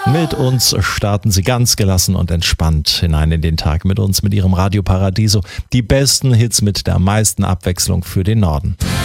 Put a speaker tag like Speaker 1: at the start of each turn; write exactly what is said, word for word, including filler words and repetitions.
Speaker 1: Mit uns starten Sie ganz gelassen und entspannt hinein in den Tag. Mit uns, mit Ihrem Radio Paradiso. Die besten Hits mit der meisten Abwechslung für den Norden.